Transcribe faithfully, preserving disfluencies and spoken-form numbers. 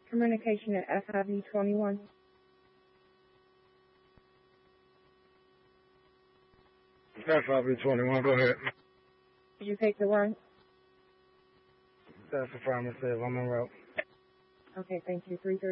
Communication at F I V twenty-one. F I V twenty-one, go ahead. Did you take the run? That's affirmative. I'm en route. Okay, thank you. three thirty.